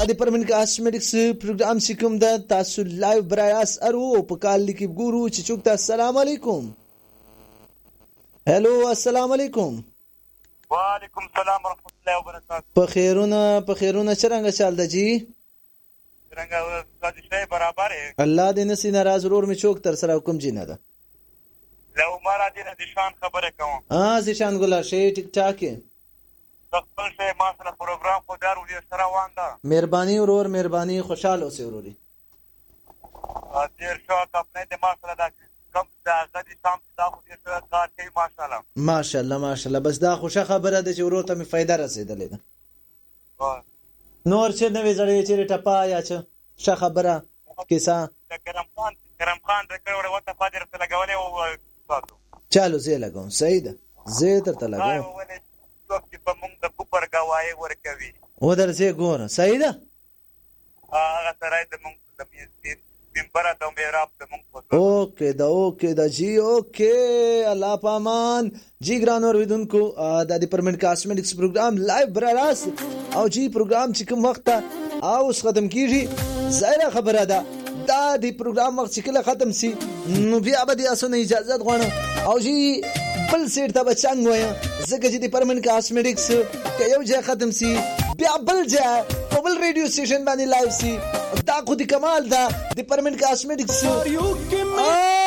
دا د پرمن کاسمیټکس پروګرام چې کوم ده تاسو لایو برایاس ارو په کال لیکي ګورو چې چوک ته السلام علیکم. هلو السلام علیکم. وعلیکم السلام ورحمۃ اللہ وبرکاتہ. په خیرونه چرنګ چال ده جی څنګه ساجي شای برابر ہے الله دې نسی ناراض ورور می چوک تر سره حکم جی نه ده لو مارا دې د شان خبره کوم زیشان ګلا شی ټیک ټاک خپل شی ما سره پروګرام خو دارو دې سره واندا. مهرباني ورور مهرباني خوشاله اوسې وروري. دیر شو خپل دې ما سره دا کم دا غدي شام دا خو دې سره کار کوي ماشاءالله ماشاءالله بس دا خوشا خبره ده چې ورور ته می فائدہ رسیدلې ده. نور چې نوې زړې چې ټپا یا چې ښه خبره کیسه کرم خان رکړ وته فادر ته لګولې او تاسو چالو زه لګوم صحیح ده زه ترته لګوم چې په موږ د کوپر گواهی ورکوي و درځه ګوره صحیح ده هغه سره د موږ د منبر ته میراب ته موږ اوکے دا جی اوکے الله پامان جی ګران اوریدونکو د ډیپارټمنټ کاسمیټکس پروګرام لایو براس او جی پروګرام چې کوم وخت او اوس ختم کیږي ظاهره خبره ده دا د پروګرام وخت چې کله ختم سي نو بیا به د اسونه اجازه غواړم او جی بل سیر ته بچنګ وایم ځکه چې ډیپارټمنټ کاسمیټکس که یو ځای ختم سي بیا بل ځای په بل ریډیو سټیشن باندې لایو سي دا خو د کمال ده ډیپارټمنټ کاسمیټکس